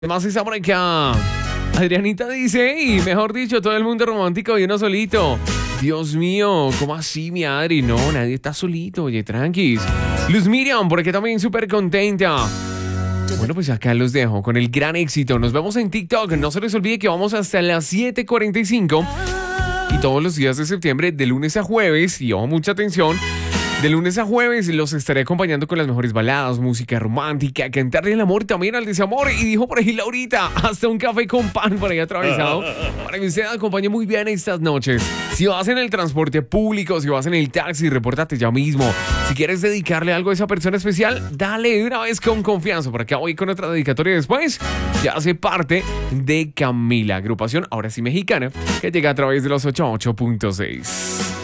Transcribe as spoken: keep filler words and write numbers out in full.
Más está por acá. Adrianita dice, y mejor dicho, todo el mundo romántico y uno solito. Dios mío, ¿cómo así, mi Adri? No, nadie está solito, oye, tranquis. Luz Miriam, por aquí también súper contenta. Bueno, pues acá los dejo con el gran éxito. Nos vemos en TikTok. No se les olvide que vamos hasta las siete cuarenta y cinco. Y todos los días de septiembre, de lunes a jueves, y ojo, mucha atención, de lunes a jueves los estaré acompañando con las mejores baladas, música romántica, cantarle el amor y también al desamor. Y dijo por ahí Laurita, hasta un café con pan por ahí atravesado, para que usted acompañe muy bien estas noches. Si vas en el transporte público, si vas en el taxi, repórtate ya mismo. Si quieres dedicarle algo a esa persona especial, dale de una vez con confianza. Por acá voy con otra dedicatoria después. Ya hace parte de Camila, agrupación ahora sí mexicana, que llega a través de los ochenta y ocho punto seis.